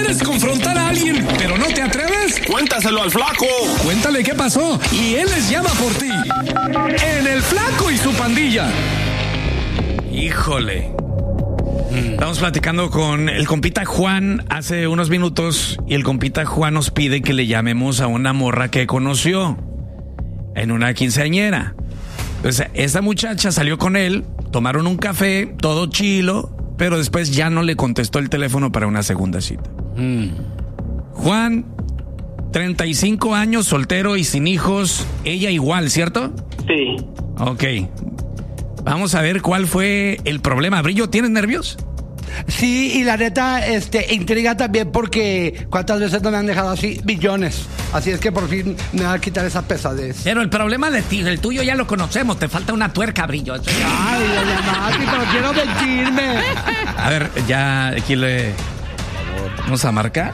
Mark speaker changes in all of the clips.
Speaker 1: ¿Quieres confrontar a alguien, pero no te atreves?
Speaker 2: ¡Cuéntaselo al Flaco!
Speaker 1: Cuéntale qué pasó y él les llama por ti. En El Flaco y su Pandilla. Híjole. Estamos platicando con el compita Juan hace unos minutos y el compita Juan nos pide que le llamemos a una morra que conoció en una quinceañera. Pues esta muchacha salió con él, tomaron un café, todo chilo, pero después ya no le contestó el teléfono para una segunda cita. Juan, 35 años, soltero y sin hijos, ella igual, ¿cierto?
Speaker 3: Sí.
Speaker 1: Ok. Vamos a ver cuál fue el problema. Brillo, ¿tienes nervios?
Speaker 4: Sí, y la neta, intriga también porque cuántas veces no me han dejado así, millones. Así es que por fin me va a quitar esa pesadez.
Speaker 5: Pero el problema de ti, el tuyo ya lo conocemos, te falta una tuerca, Brillo.
Speaker 4: Ay, doña Mati, pero quiero mentirme.
Speaker 1: A ver, ya aquí le vamos a marcar.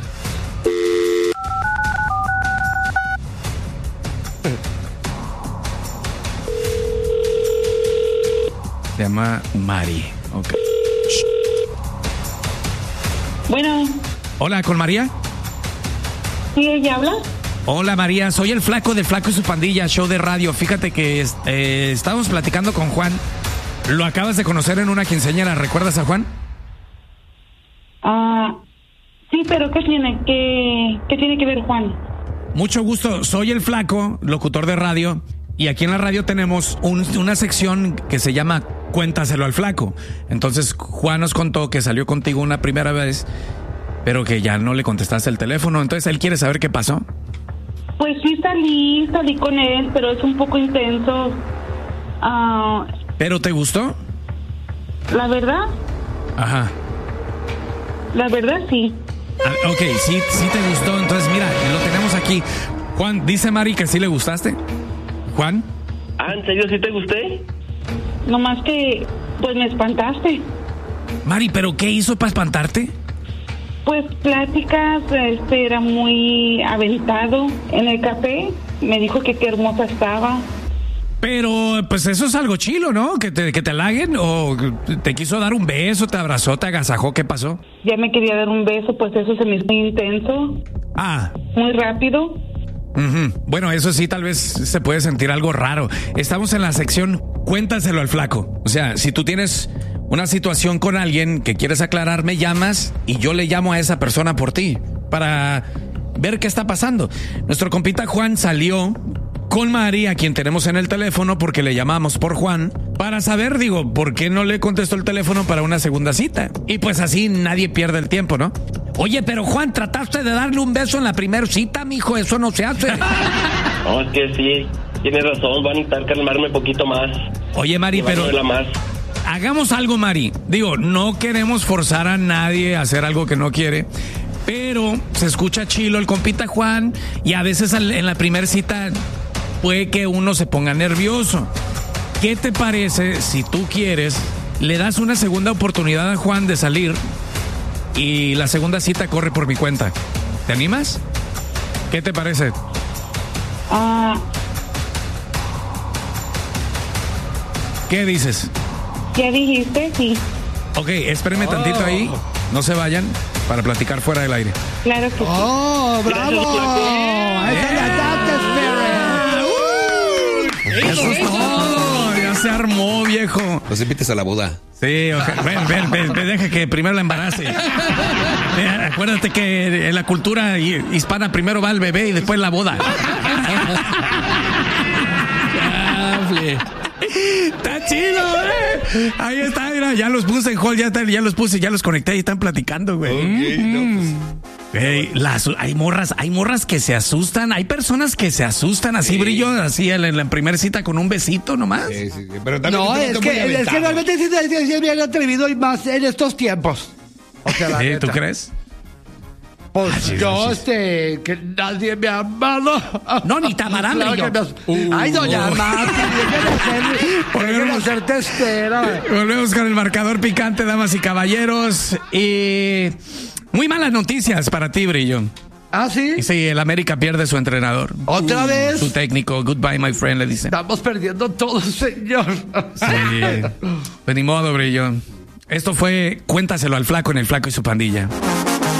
Speaker 1: Se llama Mari. Ok.
Speaker 6: Bueno.
Speaker 1: Hola, ¿con María?
Speaker 6: ¿Sí, ella habla?
Speaker 1: Hola, María, soy el Flaco de Flaco y su Pandilla, show de radio. Fíjate que estábamos platicando con Juan. Lo acabas de conocer en una quinceañera, ¿recuerdas a Juan?
Speaker 6: Sí, pero ¿qué tiene que ver Juan?
Speaker 1: Mucho gusto, soy el Flaco, locutor de radio. Y aquí en la radio tenemos una sección que se llama Cuéntaselo al Flaco. Entonces Juan nos contó que salió contigo una primera vez, pero que ya no le contestaste el teléfono. Entonces él quiere saber qué pasó.
Speaker 6: Pues sí, salí con él, pero es un poco intenso.
Speaker 1: ¿Pero te gustó?
Speaker 6: La verdad.
Speaker 1: Ajá.
Speaker 6: La verdad, sí.
Speaker 1: Ok, sí te gustó. Entonces mira, lo tenemos aquí. Juan, dice Mari que sí le gustaste. Juan.
Speaker 3: ¿En serio sí te gusté?
Speaker 6: Nomás que, pues me espantaste.
Speaker 1: Mari, ¿pero qué hizo para espantarte?
Speaker 6: Pues pláticas, era muy aventado en el café. Me dijo que qué hermosa estaba.
Speaker 1: Pero, pues eso es algo chilo, ¿no? Que te halaguen, o te quiso dar un beso, te abrazó, te agasajó, ¿qué pasó?
Speaker 6: Ya me quería dar un beso, pues eso se me hizo muy intenso. Muy rápido.
Speaker 1: Bueno, eso sí, tal vez se puede sentir algo raro. Estamos en la sección Cuéntaselo al Flaco. O sea, si tú tienes una situación con alguien que quieres aclarar, me llamas y yo le llamo a esa persona por ti para ver qué está pasando. Nuestro compita Juan salió con Mari, a quien tenemos en el teléfono porque le llamamos por Juan, para saber, por qué no le contestó el teléfono para una segunda cita. Y pues así nadie pierde el tiempo, ¿no?
Speaker 5: Oye, pero Juan, trataste de darle un beso en la primera cita, mijo, eso no se hace.
Speaker 3: No, es que sí, tienes razón, va a necesitar calmarme un poquito más.
Speaker 1: Oye, Mari, pero hagamos algo, Mari. No queremos forzar a nadie a hacer algo que no quiere, pero se escucha chilo el compita Juan y a veces en la primera cita puede que uno se ponga nervioso. ¿Qué te parece si tú quieres, le das una segunda oportunidad a Juan de salir y la segunda cita corre por mi cuenta? ¿Te animas? ¿Qué te parece? ¿Qué dices?
Speaker 6: ¿Qué dijiste? Sí.
Speaker 1: Ok, espérenme tantito ahí. No se vayan para platicar fuera del aire.
Speaker 6: Claro que sí.
Speaker 4: ¡Oh, bravo! ¡Esa es la
Speaker 1: ¡Eso es todo! Ya se armó, viejo.
Speaker 2: Los invites a la boda.
Speaker 1: Sí, okay. Ven, deja que primero la embarace. Acuérdate que en la cultura hispana primero va el bebé y después la boda. Está chido, güey. Ahí está, mira, ya los puse en hold, ya los conecté y están platicando, güey. Hey, hay morras que se asustan, hay personas que se asustan así, Brillo, así en la primera cita con un besito nomás.
Speaker 2: Sí, pero también
Speaker 4: es que realmente sí es bien atrevido y más en estos tiempos. O sea, la neta.
Speaker 1: ¿Tú crees?
Speaker 4: Pues yo, que nadie me ha amado.
Speaker 5: No, ni te amarán, Brillo.
Speaker 4: Ay, doña Mati, déjenme hacer testera.
Speaker 1: Volvemos con el marcador picante, damas y caballeros. Y muy malas noticias para ti, Brillo.
Speaker 4: ¿Ah, sí?
Speaker 1: Sí, el América pierde su entrenador.
Speaker 4: ¿Otra vez?
Speaker 1: Su técnico. Goodbye, my friend, le dicen.
Speaker 4: Estamos perdiendo todo, señor.
Speaker 1: Sí. Pues ni modo, Brillo. Esto fue Cuéntaselo al Flaco en El Flaco y su Pandilla.